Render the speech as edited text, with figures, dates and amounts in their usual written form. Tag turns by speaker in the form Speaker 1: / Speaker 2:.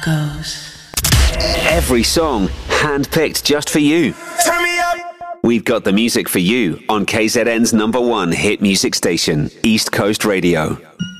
Speaker 1: goes.
Speaker 2: Every song handpicked just for you.
Speaker 3: Turn me up.
Speaker 2: We've got the music for you on KZN's #1 hit music station, East Coast Radio.